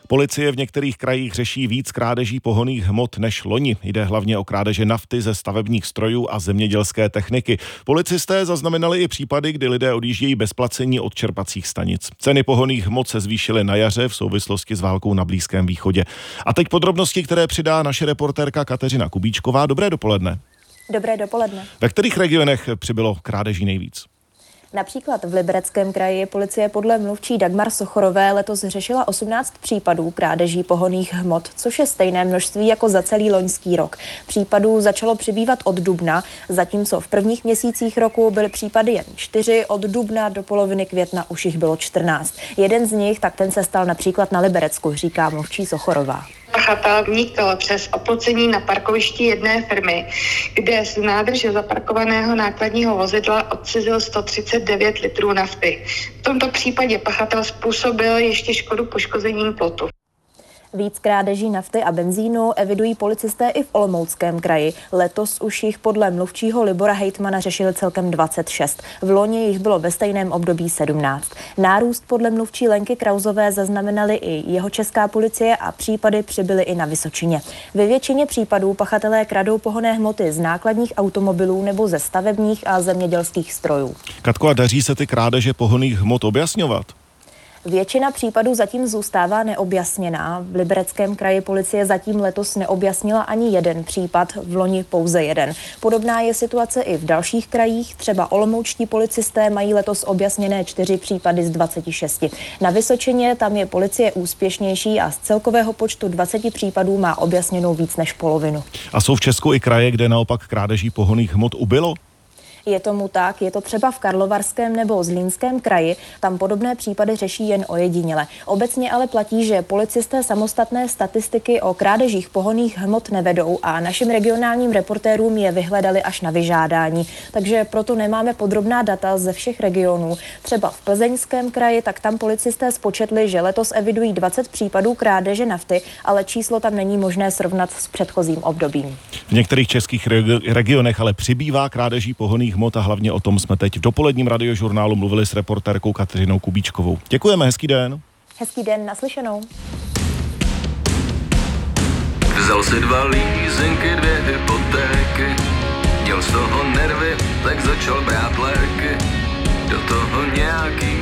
Policie v některých krajích řeší víc krádeží pohonných hmot než loni. Jde hlavně o krádeže nafty ze stavebních strojů a zemědělské techniky. Policisté zaznamenali i případy, kdy lidé odjíždějí bez placení od čerpacích stanic. Ceny pohonných hmot se zvýšily na jaře v souvislosti s válkou na Blízkém východě. A teď podrobnosti, které přidá naše reportérka Kateřina Kubíčková. Dobré dopoledne. Dobré dopoledne. Ve kterých regionech přibylo krádeží nejvíc? Například v Libereckém kraji policie podle mluvčí Dagmar Sochorové letos řešila 18 případů krádeží pohonných hmot, což je stejné množství jako za celý loňský rok. Případů začalo přibývat od dubna, zatímco v prvních měsících roku byly případy jen 4, od dubna do poloviny května už jich bylo 14. Jeden z nich, tak ten se stal například na Liberecku, říká mluvčí Sochorová. Pachatel vnikl přes oplocení na parkovišti jedné firmy, kde z nádrže zaparkovaného nákladního vozidla odcizil 139 litrů nafty. V tomto případě pachatel způsobil ještě škodu poškozením plotu. Víc krádeží nafty a benzínu evidují policisté i v Olomouckém kraji. Letos už jich podle mluvčího Libora Hejtmana řešili celkem 26. V loni jich bylo ve stejném období 17. Nárůst podle mluvčí Lenky Krauzové zaznamenali i Jihočeská policie a případy přibyly i na Vysočině. Ve většině případů pachatelé kradou pohonné hmoty z nákladních automobilů nebo ze stavebních a zemědělských strojů. Katko, a daří se ty krádeže pohonných hmot objasňovat? Většina případů zatím zůstává neobjasněná. V Libereckém kraji policie zatím letos neobjasnila ani jeden případ, v loni pouze jeden. Podobná je situace i v dalších krajích. Třeba olomoučtí policisté mají letos objasněné 4 případy z 26. Na Vysočině tam je policie úspěšnější a z celkového počtu 20 případů má objasněnou víc než polovinu. A jsou v Česku i kraje, kde naopak krádeží pohonných hmot ubylo? Je tomu tak, je to třeba v Karlovarském nebo Zlínském kraji, tam podobné případy řeší jen ojediněle. Obecně ale platí, že policisté samostatné statistiky o krádežích pohonných hmot nevedou a našim regionálním reportérům je vyhledali až na vyžádání. Takže proto nemáme podrobná data ze všech regionů. Třeba v Plzeňském kraji, tak tam policisté spočetli, že letos evidují 20 případů krádeže nafty, ale číslo tam není možné srovnat s předchozím obdobím. V některých českých regionech ale přibývá krádeží pohonných hmot a hlavně o tom jsme teď v dopoledním radiožurnálu mluvili s reportérkou Kateřinou Kubíčkovou. Děkujeme, hezký den. Hezký den, naslyšenou. Vzal si 2 lízenky, 2 hypotéky, měl z toho nervy, tak začal brát léky, do toho nějaký